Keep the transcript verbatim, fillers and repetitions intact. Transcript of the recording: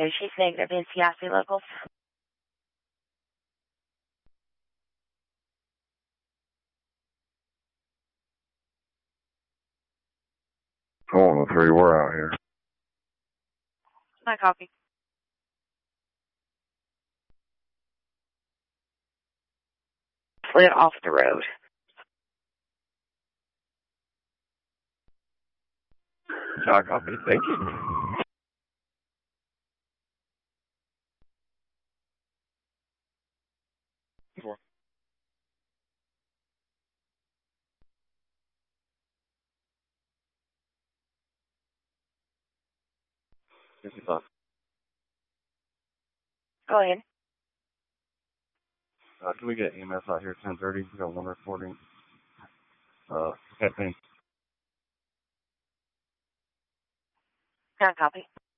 two. She's negative N C I C locals. Oh, the three, we're out here. My copy. Slid off the road. I copy. Thank you. Four. fifty-five. Go ahead. Uh, can we get E M S out here at ten thirty? We got one reporting. Uh, okay, thanks. My copy.